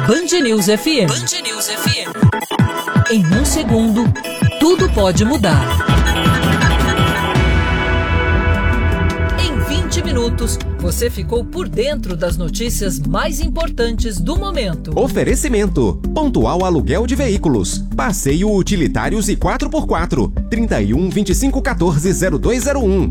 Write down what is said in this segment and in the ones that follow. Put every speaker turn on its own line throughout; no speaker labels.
Band News FM. Band News FM. Em um segundo, tudo pode mudar. Em 20 minutos, você ficou por dentro das notícias mais importantes do momento.
Oferecimento: Pontual Aluguel de Veículos, Passeio Utilitários e 4x4, 31 25 14 0201.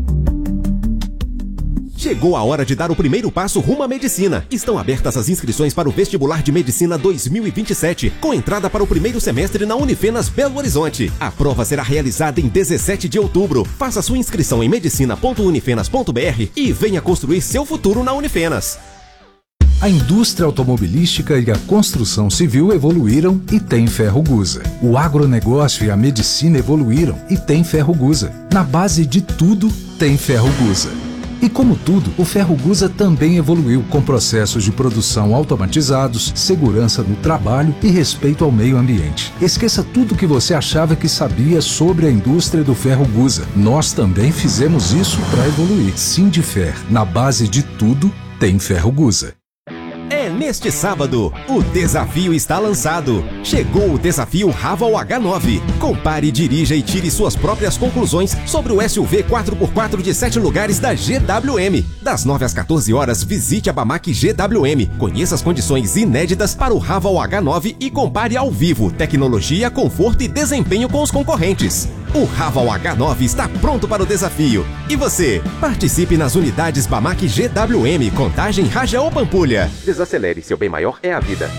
Chegou a hora de dar o primeiro passo rumo à medicina. Estão abertas as inscrições para o Vestibular de Medicina 2027, com entrada para o primeiro semestre na Unifenas Belo Horizonte. A prova será realizada em 17 de outubro. Faça sua inscrição em medicina.unifenas.br e venha construir seu futuro na Unifenas.
A indústria automobilística e a construção civil evoluíram e tem Ferrogusa. O agronegócio e a medicina evoluíram e tem Ferrogusa. Na base de tudo, tem Ferrogusa. E como tudo, o Ferrogusa também evoluiu com processos de produção automatizados, segurança no trabalho e respeito ao meio ambiente. Esqueça tudo que você achava que sabia sobre a indústria do Ferrogusa. Nós também fizemos isso para evoluir. Sindifer, na base de tudo, tem Ferrogusa.
Neste sábado, o desafio está lançado. Chegou o desafio Raval H9. Compare, dirija e tire suas próprias conclusões sobre o SUV 4x4 de 7 lugares da GWM. Das 9 às 14 horas, visite a Bamac GWM. Conheça as condições inéditas para o Raval H9 e compare ao vivo tecnologia, conforto e desempenho com os concorrentes. O Raval H9 está pronto para o desafio. E você? Participe nas unidades Bamac GWM, Contagem, Rajão ou Pampulha. Desacelere, seu bem maior é a vida.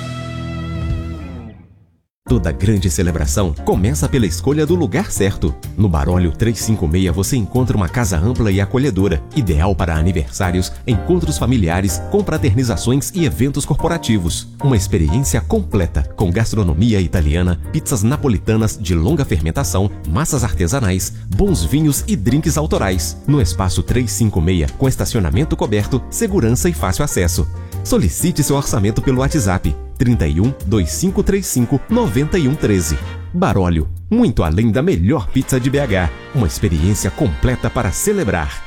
Toda grande celebração começa pela escolha do lugar certo. No Barólio 356 você encontra uma casa ampla e acolhedora, ideal para aniversários, encontros familiares, confraternizações e eventos corporativos. Uma experiência completa, com gastronomia italiana, pizzas napolitanas de longa fermentação, massas artesanais, bons vinhos e drinks autorais. No espaço 356, com estacionamento coberto, segurança e fácil acesso. Solicite seu orçamento pelo WhatsApp 31 2535 9113. Barólio, muito além da melhor pizza de BH. Uma experiência completa para celebrar.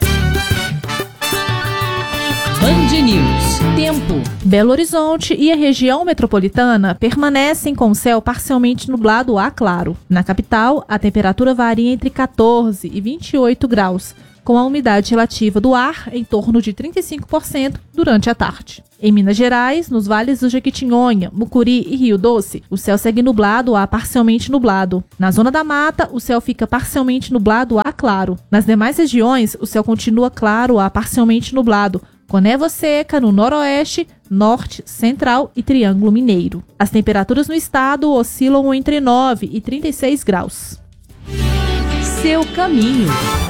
Band News. Tempo.
Belo Horizonte e a região metropolitana permanecem com céu parcialmente nublado a claro. Na capital, a temperatura varia entre 14 e 28 graus, com a umidade relativa do ar em torno de 35% durante a tarde. Em Minas Gerais, nos vales do Jequitinhonha, Mucuri e Rio Doce, o céu segue nublado a parcialmente nublado. Na zona da mata, o céu fica parcialmente nublado a claro. Nas demais regiões, o céu continua claro a parcialmente nublado, com névoa seca no noroeste, norte, central e Triângulo Mineiro. As temperaturas no estado oscilam entre 9 e 36 graus.
Seu caminho.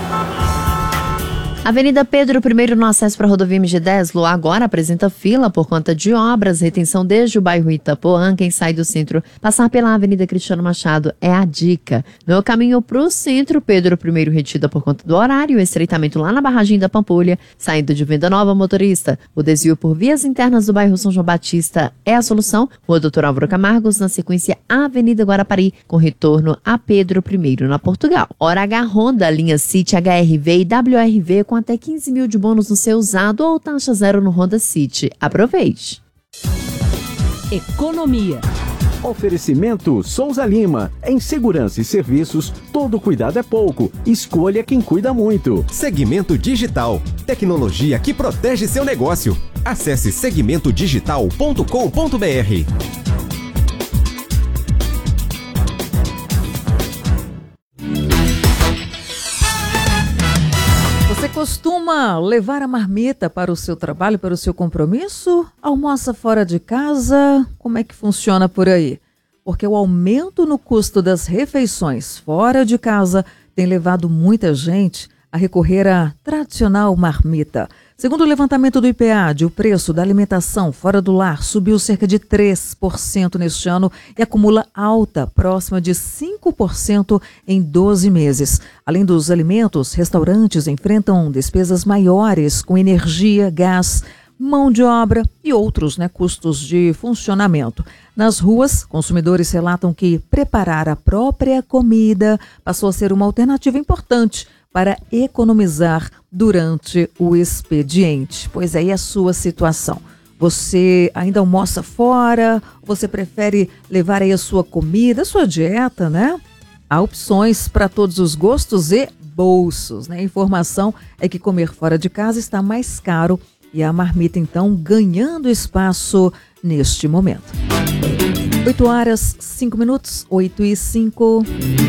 Avenida Pedro I, no acesso para a rodovia MG10, Lua agora apresenta fila por conta de obras, retenção desde o bairro Itapuã. Quem sai do centro, passar pela Avenida Cristiano Machado é a dica. No caminho para o centro, Pedro I retida por conta do horário, estreitamento lá na barragem da Pampulha, saindo de Venda Nova, motorista. O desvio por vias internas do bairro São João Batista é a solução. Rua Doutor Álvaro Camargos, na sequência Avenida Guarapari, com retorno a Pedro I, na Portugal. Hora H Honda, linha City, HRV e WRV, com até 15 mil de bônus no seu usado ou taxa zero no Honda City. Aproveite!
Economia.
Oferecimento Souza Lima. Em segurança e serviços, todo cuidado é pouco. Escolha quem cuida muito.
Segmento Digital. Tecnologia que protege seu negócio. Acesse segmentodigital.com.br.
Você costuma levar a marmita para o seu trabalho, para o seu compromisso? Almoça fora de casa? Como é que funciona por aí? Porque o aumento no custo das refeições fora de casa tem levado muita gente a recorrer à tradicional marmita. Segundo o levantamento do IPEAD, o preço da alimentação fora do lar subiu cerca de 3% neste ano e acumula alta próxima de 5% em 12 meses. Além dos alimentos, restaurantes enfrentam despesas maiores com energia, gás, mão de obra e outros custos de funcionamento. Nas ruas, consumidores relatam que preparar a própria comida passou a ser uma alternativa importante para economizar durante o expediente. Pois aí a sua situação. Você ainda almoça fora? Você prefere levar aí a sua comida, a sua dieta, né? Há opções para todos os gostos e bolsos, né? A informação é que comer fora de casa está mais caro e a marmita, então, ganhando espaço neste momento. 8h05, 8h05.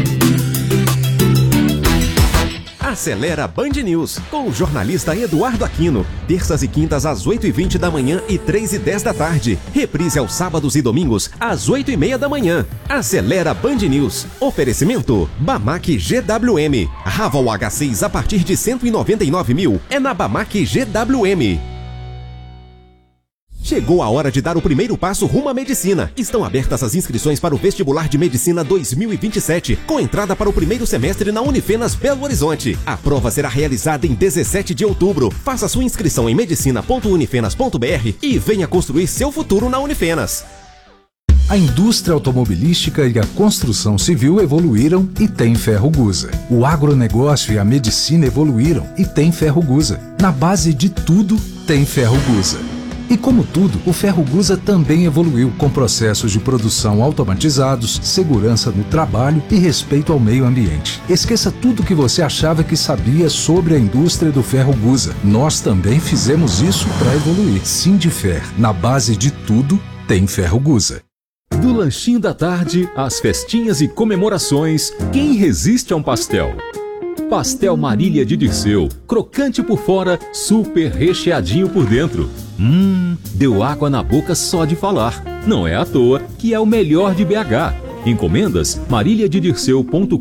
Acelera Band News, com o jornalista Eduardo Aquino. Terças e quintas às 8h20 da manhã e 3h10 da tarde. Reprise aos sábados e domingos às 8h30 da manhã. Acelera Band News. Oferecimento Bamac GWM. Raval H6 a partir de 199 mil. É na Bamac GWM. Chegou a hora de dar o primeiro passo rumo à medicina. Estão abertas as inscrições para o Vestibular de Medicina 2027, com entrada para o primeiro semestre na Unifenas Belo Horizonte. A prova será realizada em 17 de outubro. Faça sua inscrição em medicina.unifenas.br e venha construir seu futuro na Unifenas.
A indústria automobilística e a construção civil evoluíram e tem Ferrogusa. O agronegócio e a medicina evoluíram e tem Ferrogusa. Na base de tudo, tem Ferrogusa. E como tudo, o Ferrogusa também evoluiu com processos de produção automatizados, segurança no trabalho e respeito ao meio ambiente. Esqueça tudo que você achava que sabia sobre a indústria do Ferrogusa. Nós também fizemos isso para evoluir. Sindifer, na base de tudo, tem Ferrogusa.
Do lanchinho da tarde, às festinhas e comemorações, quem resiste a um pastel? Pastel Marília de Dirceu, crocante por fora, super recheadinho por dentro. Deu água na boca só de falar. Não é à toa que é o melhor de BH. Encomendas maríliadedirceu.com.br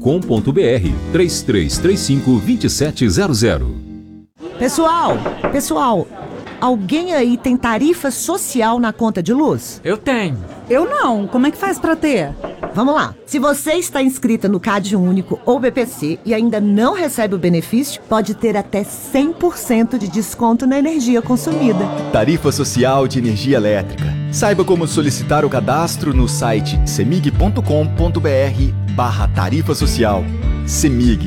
3335-2700.
Pessoal, alguém aí tem tarifa social na conta de luz?
Eu tenho.
Eu não. Como é que faz pra ter? Vamos lá. Se você está inscrita no CAD Único ou BPC e ainda não recebe o benefício, pode ter até 100% de desconto na energia consumida.
Tarifa Social de Energia Elétrica. Saiba como solicitar o cadastro no site cemig.com.br/tarifa social. Cemig.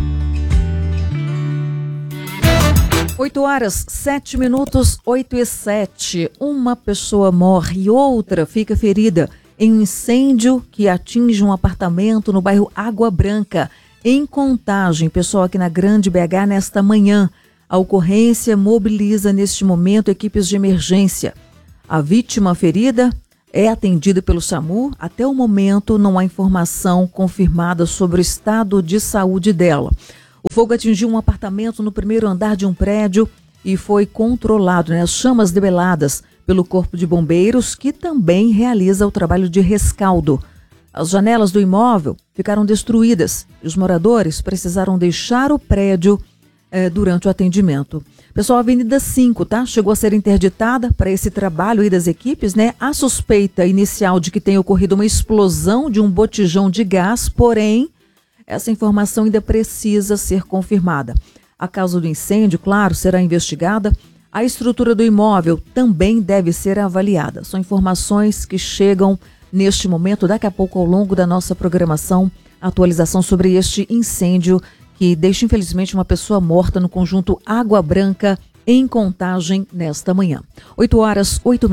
8h07, 8h07. Uma pessoa morre e outra fica ferida em um incêndio que atinge um apartamento no bairro Água Branca, em Contagem. Pessoal, aqui na Grande BH nesta manhã. A ocorrência mobiliza neste momento equipes de emergência. A vítima ferida é atendida pelo SAMU. Até o momento não há informação confirmada sobre o estado de saúde dela. O fogo atingiu um apartamento no primeiro andar de um prédio e foi controlado, as chamas debeladas pelo Corpo de Bombeiros, que também realiza o trabalho de rescaldo. As janelas do imóvel ficaram destruídas e os moradores precisaram deixar o prédio durante o atendimento. Pessoal, a Avenida 5, chegou a ser interditada para esse trabalho aí das equipes, A suspeita inicial de que tenha ocorrido uma explosão de um botijão de gás, porém, essa informação ainda precisa ser confirmada. A causa do incêndio, claro, será investigada. A estrutura do imóvel também deve ser avaliada. São informações que chegam neste momento, daqui a pouco, ao longo da nossa programação, atualização sobre este incêndio que deixa, infelizmente, uma pessoa morta no conjunto Água Branca, em Contagem, nesta manhã. 8h08.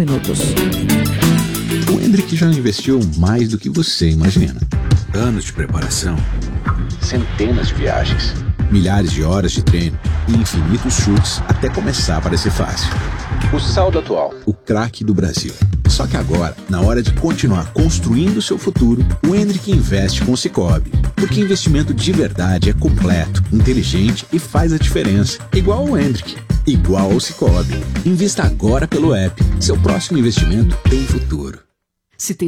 O Hendrick já investiu mais do que você imagina. Anos de preparação, centenas de viagens, milhares de horas de treino e infinitos chutes até começar a parecer fácil. O saldo atual, o craque do Brasil. Só que agora, na hora de continuar construindo seu futuro, o Hendrick investe com o Sicoob. Porque investimento de verdade é completo, inteligente e faz a diferença. Igual o Hendrick, igual ao Sicoob. Invista agora pelo app. Seu próximo investimento tem futuro.
Se tem